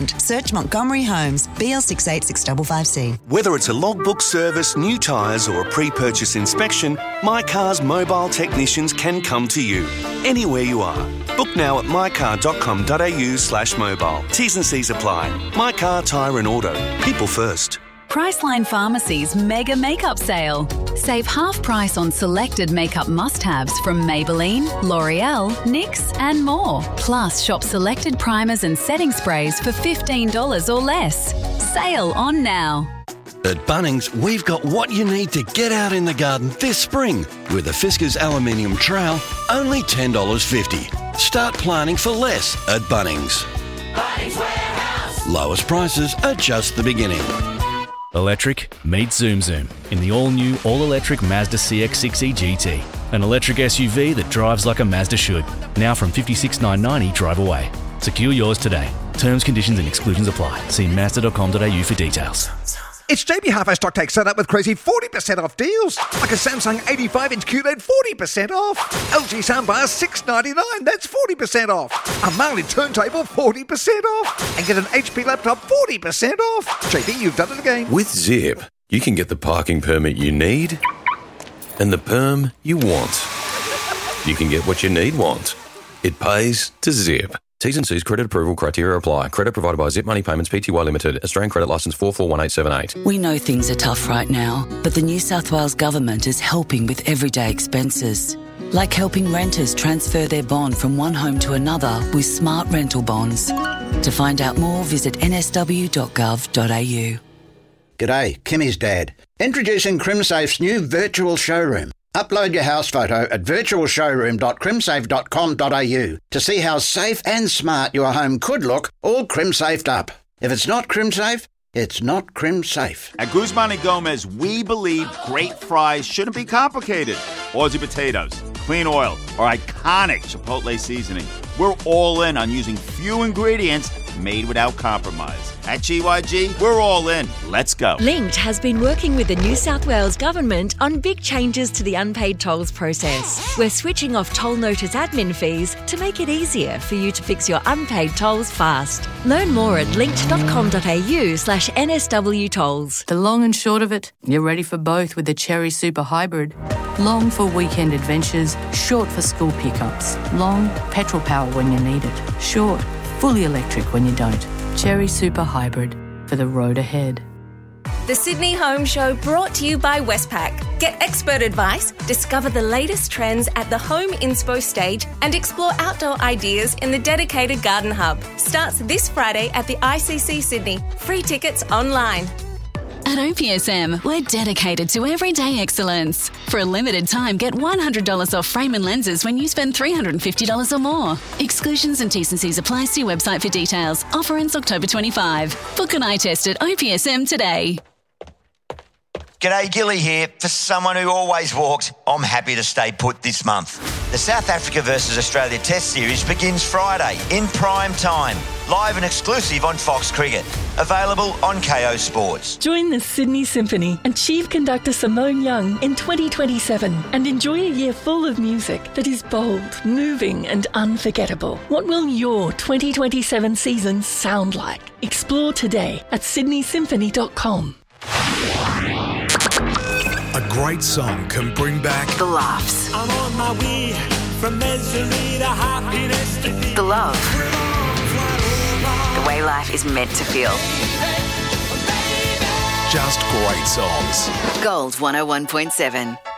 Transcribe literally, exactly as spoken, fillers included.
Queensland. Search Montgomery Homes, B L six eight six five five C. Whether it's a logbook service, new tyres or a pre-purchase inspection, My Car's mobile technicians can come to you, anywhere you are. Book now at mycar.com.au slash mobile. T's and C's apply. My Car, Tyre and Auto. People first. Priceline Pharmacy's mega makeup sale. Save half price on selected makeup must-haves from Maybelline, L'Oreal, N Y X and more. Plus, shop selected primers and setting sprays for fifteen dollars or less. Sale on now. At Bunnings, we've got what you need to get out in the garden this spring. With a Fiskars aluminium trowel, only ten dollars fifty. Start planning for less at Bunnings. Bunnings Warehouse. Lowest prices are just the beginning. Electric meets Zoom Zoom in the all-new, all-electric Mazda C X six E G T. An electric S U V that drives like a Mazda should. Now from fifty-six thousand nine hundred ninety drive away. Secure yours today. Terms, conditions and exclusions apply. See mazda dot com dot a u for details. It's J B Halfway Stock Take set up with crazy forty percent off deals. Like a Samsung eighty-five inch Q L E D, forty percent off. L G soundbar, six ninety-nine, that's forty percent off. A Marley turntable, forty percent off. And get an H P laptop, forty percent off. J B, you've done it again. With Zip, you can get the parking permit you need and the perm you want. You can get what you need want. It pays to Zip. T's and C's credit approval criteria apply. Credit provided by Zip Money Payments Pty Limited. Australian credit licence four four one eight seven eight. We know things are tough right now, but the New South Wales Government is helping with everyday expenses. Like helping renters transfer their bond from one home to another with smart rental bonds. To find out more, visit n s w dot gov dot a u. G'day, Kimmy's dad. Introducing CrimSafe's new virtual showroom. Upload your house photo at virtual showroom dot crimsafe dot com dot a u to see how safe and smart your home could look, all crim-safed up. If it's not crim-safe, it's not crim-safe. At Guzman and Gomez, we believe great fries shouldn't be complicated. Aussie potatoes, clean oil, or iconic Chipotle seasoning. We're all in on using few ingredients made without compromise. At G Y G, we're all in. Let's go. Linked has been working with the New South Wales Government on big changes to the unpaid tolls process. We're switching off toll notice admin fees to make it easier for you to fix your unpaid tolls fast. Learn more at linked dot com dot a u slash N S W tolls. The long and short of it, you're ready for both with the Cherry Super Hybrid. Long for weekend adventures, short for school pickups. Long, petrol power when you need it. Short, fully electric when you don't. Cherry Super Hybrid for the road ahead. The Sydney Home Show brought to you by Westpac. Get expert advice, discover the latest trends at the Home Inspo stage and explore outdoor ideas in the dedicated Garden Hub. Starts this Friday at the I C C Sydney. Free tickets online. At O P S M, we're dedicated to everyday excellence. For a limited time, get one hundred dollars off frame and lenses when you spend three hundred fifty dollars or more. Exclusions and T's and C's apply. See website for details. Offer ends October twenty-fifth. Book an eye test at O P S M today. G'day, Gilly here. For someone who always walks, I'm happy to stay put this month. The South Africa versus Australia Test Series begins Friday in prime time. Live and exclusive on Fox Cricket. Available on K O Sports. Join the Sydney Symphony and Chief Conductor Simone Young in twenty twenty-seven and enjoy a year full of music that is bold, moving and unforgettable. What will your twenty twenty-seven season sound like? Explore today at sydney symphony dot com. A great song can bring back the laughs, I'm on my way from misery to happiness. the love, the way life is meant to feel. just great songs. Gold one oh one point seven.